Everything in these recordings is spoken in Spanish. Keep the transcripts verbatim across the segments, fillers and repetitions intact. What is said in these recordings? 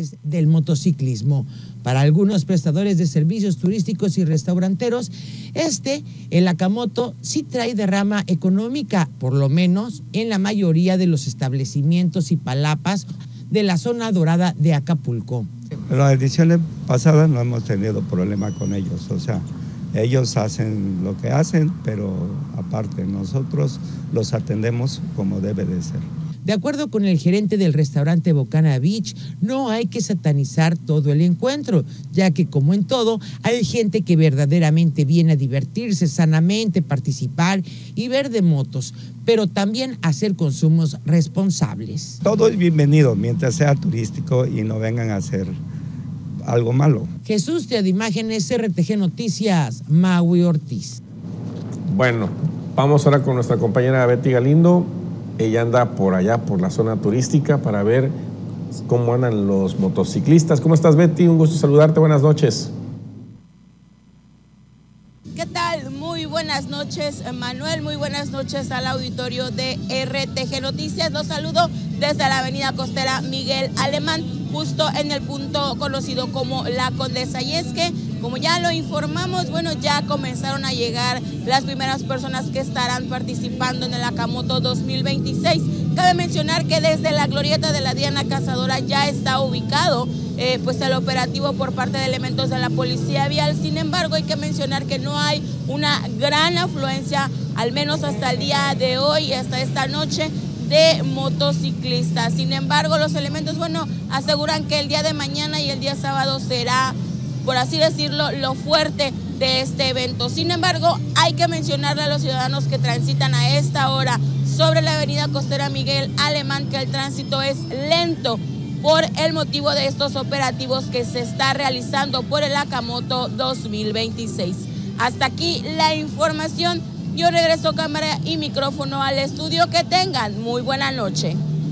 amantes del motociclismo. Para algunos prestadores de servicios turísticos y restauranteros, este, el Acamoto, sí trae derrama económica, por lo menos en la mayoría de los establecimientos y palapas de la zona dorada de Acapulco. En las ediciones pasadas no hemos tenido problema con ellos, o sea, ellos hacen lo que hacen, pero aparte nosotros los atendemos como debe de ser. De acuerdo con el gerente del restaurante Bocana Beach, no hay que satanizar todo el encuentro, ya que como en todo, hay gente que verdaderamente viene a divertirse sanamente, participar y ver de motos, pero también hacer consumos responsables. Todo es bienvenido mientras sea turístico y no vengan a hacer algo malo. Jesús de Imágenes, R T G Noticias, Maui Ortiz. Bueno, vamos ahora con nuestra compañera Betty Galindo. Ella anda por allá, por la zona turística, para ver cómo andan los motociclistas. ¿Cómo estás, Betty? Un gusto saludarte. Buenas noches. ¿Qué tal? Muy buenas noches, Manuel. Muy buenas noches al auditorio de R T G Noticias. Los saludo desde la avenida costera Miguel Alemán, justo en el punto conocido como La Condesa. Y es que, como ya lo informamos, bueno, ya comenzaron a llegar las primeras personas que estarán participando en el Acamoto dos mil veintiséis. Cabe mencionar que desde la glorieta de la Diana Cazadora ya está ubicado eh, pues el operativo por parte de elementos de la Policía Vial. Sin embargo, hay que mencionar que no hay una gran afluencia, al menos hasta el día de hoy y hasta esta noche, de motociclistas. Sin embargo, los elementos, bueno, aseguran que el día de mañana y el día sábado será, por así decirlo, lo fuerte de este evento. Sin embargo, hay que mencionarle a los ciudadanos que transitan a esta hora sobre la avenida costera Miguel Alemán que el tránsito es lento por el motivo de estos operativos que se está realizando por el Acamoto dos mil veintiséis. Hasta aquí la información. Yo regreso cámara y micrófono al estudio. Que tengan muy buena noche.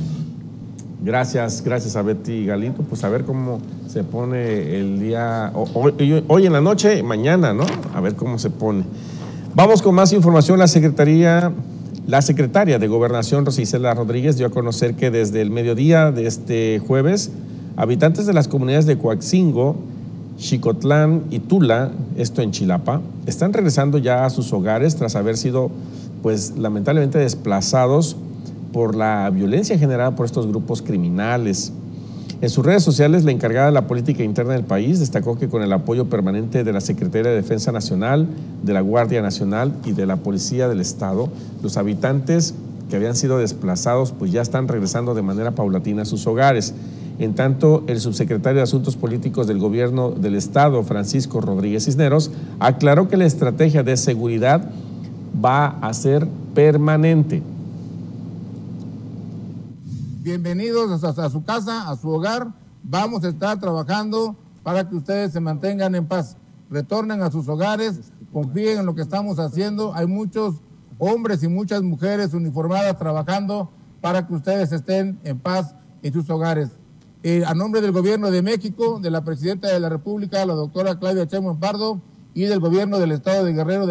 Gracias, gracias a Betty Galindo. Pues a ver cómo se pone el día, hoy, hoy en la noche, mañana, ¿no? A ver cómo se pone. Vamos con más información. La Secretaría, la secretaria de Gobernación, Rosa Isela Rodríguez, dio a conocer que desde el mediodía de este jueves, habitantes de las comunidades de Coaxingo, Xicotlán y Tula, esto en Chilapa, están regresando ya a sus hogares tras haber sido, pues, lamentablemente desplazados por la violencia generada por estos grupos criminales. En sus redes sociales, la encargada de la política interna del país destacó que con el apoyo permanente de la Secretaría de Defensa Nacional, de la Guardia Nacional y de la Policía del Estado, los habitantes que habían sido desplazados pues ya están regresando de manera paulatina a sus hogares. En tanto, el subsecretario de Asuntos Políticos del Gobierno del Estado, Francisco Rodríguez Cisneros, aclaró que la estrategia de seguridad va a ser permanente. Bienvenidos a su casa, a su hogar. Vamos a estar trabajando para que ustedes se mantengan en paz. Retornen a sus hogares, confíen en lo que estamos haciendo. Hay muchos hombres y muchas mujeres uniformadas trabajando para que ustedes estén en paz en sus hogares. Eh, a nombre del Gobierno de México, de la Presidenta de la República, la doctora Claudia Sheinbaum Pardo, y del Gobierno del Estado de Guerrero,